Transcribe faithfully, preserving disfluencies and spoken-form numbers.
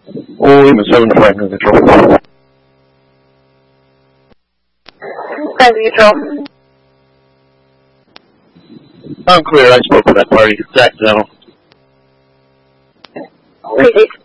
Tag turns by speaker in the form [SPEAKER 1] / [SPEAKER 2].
[SPEAKER 1] All Lima seven to Franklin Control.
[SPEAKER 2] Franklin Control.
[SPEAKER 1] I'm clear, I spoke with that party. Zach Dental.
[SPEAKER 2] Ready.